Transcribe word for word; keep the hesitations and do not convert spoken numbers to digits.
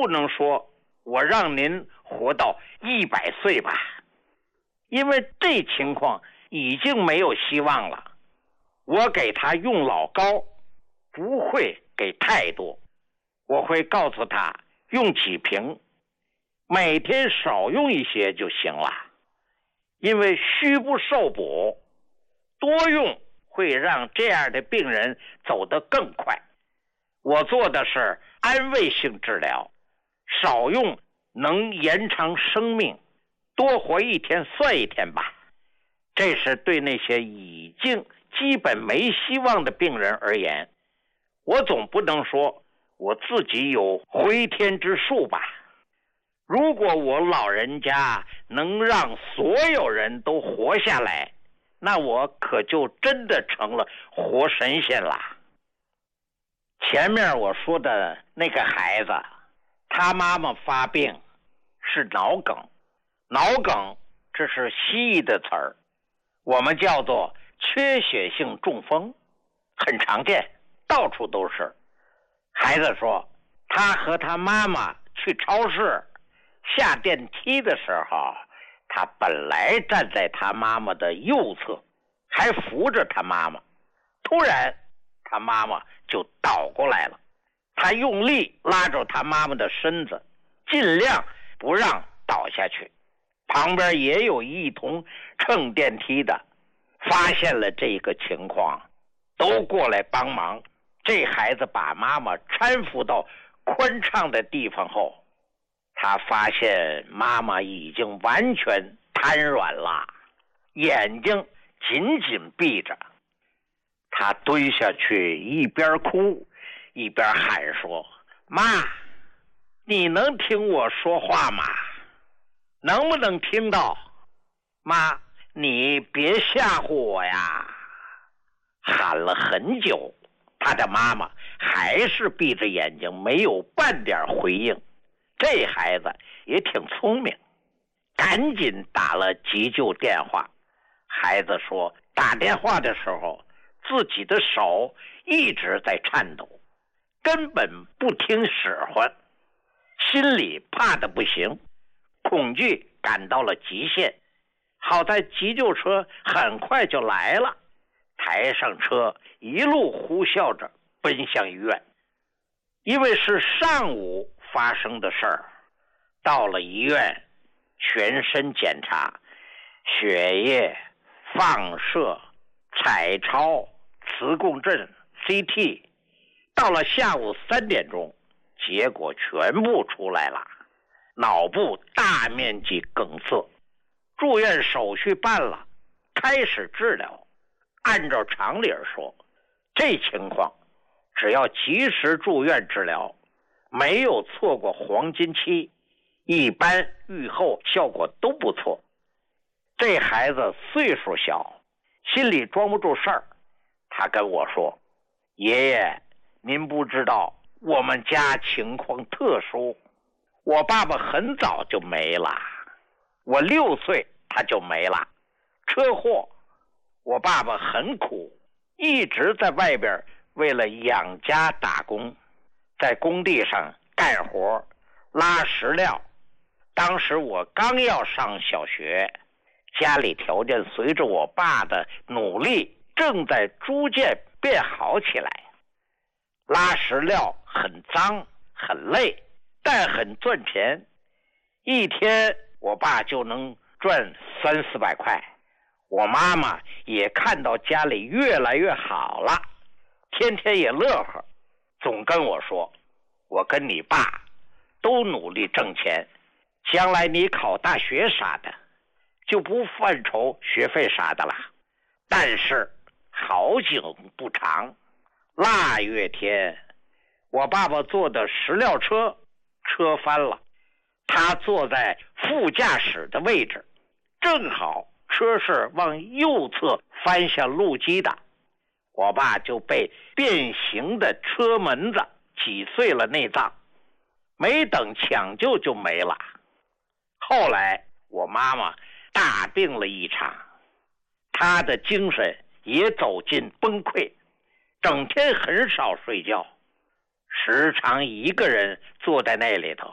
不能说我让您活到一百岁吧，因为这情况已经没有希望了。我给他用老膏，不会给太多，我会告诉他用几瓶，每天少用一些就行了。因为虚不受补，多用会让这样的病人走得更快。我做的是安慰性治疗，少用能延长生命，多活一天算一天吧。这是对那些已经基本没希望的病人而言。我总不能说我自己有回天之术吧。如果我老人家能让所有人都活下来，那我可就真的成了活神仙了。前面我说的那个孩子，他妈妈发病是脑梗。脑梗这是西医的词儿，我们叫做缺血性中风，很常见，到处都是。孩子说他和他妈妈去超市，下电梯的时候，他本来站在他妈妈的右侧，还扶着他妈妈，突然他妈妈就倒过来了，他用力拉住他妈妈的身子，尽量不让倒下去。旁边也有一同乘电梯的发现了这个情况，都过来帮忙。这孩子把妈妈搀扶到宽敞的地方后，他发现妈妈已经完全瘫软了，眼睛紧紧闭着。他蹲下去，一边哭一边喊说：妈，你能听我说话吗？能不能听到？妈，你别吓唬我呀！喊了很久，他的妈妈还是闭着眼睛，没有半点回应。这孩子也挺聪明，赶紧打了急救电话。孩子说打电话的时候自己的手一直在颤抖，根本不听使唤，心里怕得不行，恐惧赶到了极限。好在急救车很快就来了，抬上车，一路呼啸着奔向医院。因为是上午发生的事儿，到了医院，全身检查，血液、放射、彩超、磁共振、C T， 到了下午三点钟，结果全部出来了，脑部大面积梗塞。住院手续办了，开始治疗。按照常理说，这情况只要及时住院治疗，没有错过黄金期，一般愈后效果都不错。这孩子岁数小，心里装不住事儿，他跟我说：爷爷，您不知道我们家情况特殊，我爸爸很早就没了，我六岁他就没了，车祸。我爸爸很苦，一直在外边为了养家打工，在工地上干活拉石料。当时我刚要上小学，家里条件随着我爸的努力正在逐渐变好起来。拉石料很脏很累，但很赚钱，一天我爸就能赚三四百块。我妈妈也看到家里越来越好了，天天也乐呵，总跟我说：我跟你爸都努力挣钱，将来你考大学啥的就不犯愁学费啥的了。但是好景不长，腊月天，我爸爸坐的石料车车翻了，他坐在副驾驶的位置，正好车是往右侧翻向路基的，我爸就被变形的车门子挤碎了内脏，没等抢救就没了。后来我妈妈大病了一场，她的精神也走进崩溃，整天很少睡觉，时常一个人坐在那里头，